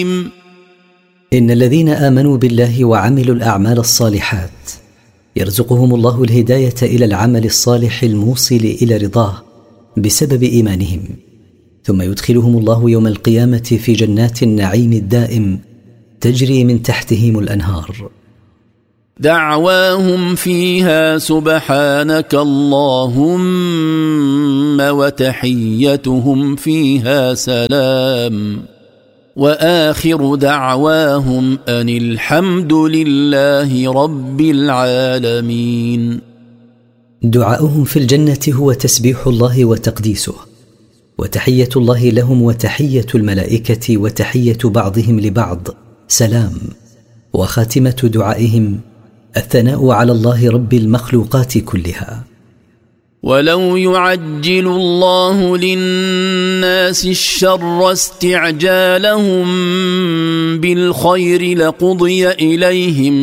إن الذين آمنوا بالله وعملوا الأعمال الصالحات يرزقهم الله الهداية إلى العمل الصالح الموصل إلى رضاه بسبب إيمانهم، ثم يدخلهم الله يوم القيامة في جنات النعيم الدائم تجري من تحتهم الأنهار. دعواهم فيها سبحانك اللهم وتحيتهم فيها سلام، وآخر دعواهم أن الحمد لله رب العالمين. دعاؤهم في الجنة هو تسبيح الله وتقديسه، وتحية الله لهم وتحية الملائكة وتحية بعضهم لبعض سلام، وخاتمة دعائهم الثناء على الله رب المخلوقات كلها. ولو يعجل الله للناس الشر استعجالهم بالخير لقضي إليهم